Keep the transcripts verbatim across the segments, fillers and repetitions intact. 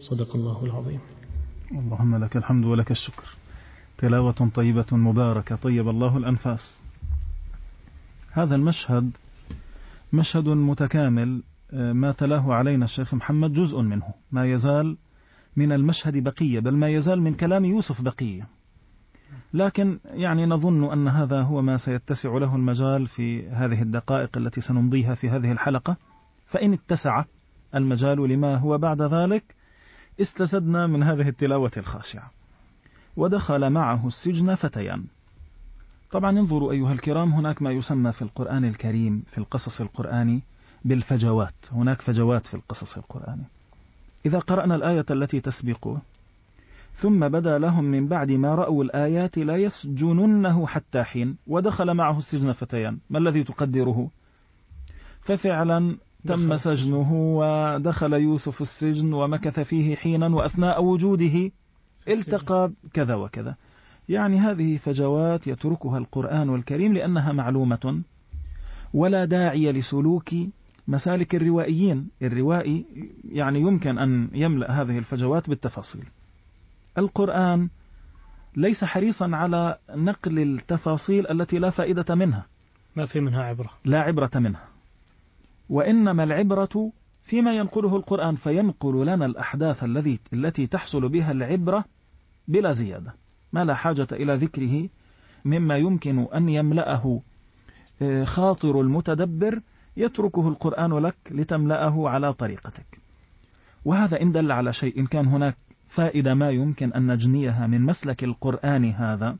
صدق الله العظيم. اللهم لك الحمد ولك الشكر. تلاوة طيبة مباركة، طيب الله الأنفاس. هذا المشهد مشهد متكامل، ما تلاه علينا الشيخ محمد جزء منه، ما يزال من المشهد بقية، بل ما يزال من كلام يوسف بقية، لكن يعني نظن أن هذا هو ما سيتسع له المجال في هذه الدقائق التي سنمضيها في هذه الحلقة، فإن اتسع المجال لما هو بعد ذلك استزدنا من هذه التلاوة الخاشعة. ودخل معه السجن فتيان. طبعا انظروا أيها الكرام، هناك ما يسمى في القرآن الكريم في القصص القرآني بالفجوات، هناك فجوات في القصص القرآني. إذا قرأنا الآية التي تسبقه: ثم بدا لهم من بعد ما رأوا الآيات لا يسجننه حتى حين ودخل معه السجن فتيان، ما الذي تقدره؟ ففعلا تم سجنه ودخل يوسف السجن ومكث فيه حينا، وأثناء وجوده التقى كذا وكذا. يعني هذه فجوات يتركها القرآن الكريم لأنها معلومة، ولا داعي لسلوك مسالك الروائيين. الروائي يعني يمكن أن يملأ هذه الفجوات بالتفاصيل. القرآن ليس حريصا على نقل التفاصيل التي لا فائدة منها، ما في منها عبرة، لا عبرة منها، وإنما العبرة فيما ينقله القرآن، فينقل لنا الأحداث التي التي تحصل بها العبرة بلا زيادة، ما لا حاجة إلى ذكره مما يمكن أن يملأه خاطر المتدبر، يتركه القرآن لك لتملأه على طريقتك. وهذا إن دل على شيء، إن كان هناك فائدة ما يمكن أن نجنيها من مسلك القرآن هذا،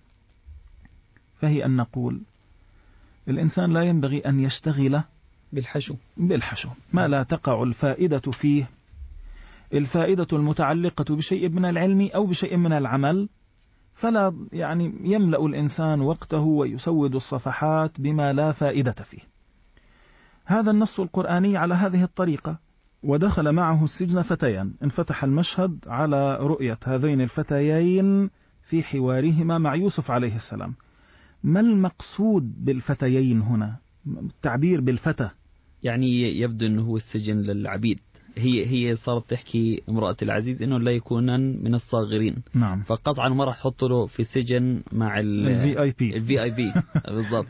فهي أن نقول الإنسان لا ينبغي أن يشتغل بالحشو بالحشو ما لا تقع الفائدة فيه، الفائدة المتعلقة بشيء من العلم أو بشيء من العمل، فلا يعني يملأ الإنسان وقته ويسود الصفحات بما لا فائدة فيه. هذا النص القرآني على هذه الطريقة. ودخل معه السجن فتيان، انفتح المشهد على رؤية هذين الفتيين في حوارهما مع يوسف عليه السلام. ما المقصود بالفتيين هنا؟ التعبير بالفتى يعني يبدو أنه هو السجن للعبيد، هي هي صارت تحكي امرأة العزيز إنه لا يكونن من الصاغرين. نعم. فقطعا ما راح تحط له في سجن مع ال في آي بي الفي آي بي بالضبط.